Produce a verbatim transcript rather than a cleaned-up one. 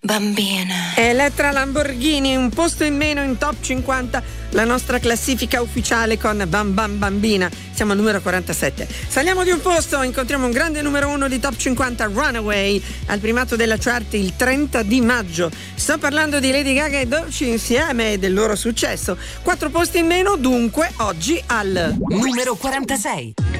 bambina. Elettra Lamborghini, un posto in meno in top cinquanta, la nostra classifica ufficiale con Bam Bam Bambina. Siamo al numero quarantasette. Saliamo di un posto, incontriamo un grande numero uno di top cinquanta, Runaway, al primato della chart il trenta di maggio. Sto parlando di Lady Gaga e Doechii insieme e del loro successo. Quattro posti in meno, dunque, oggi al numero quarantasei.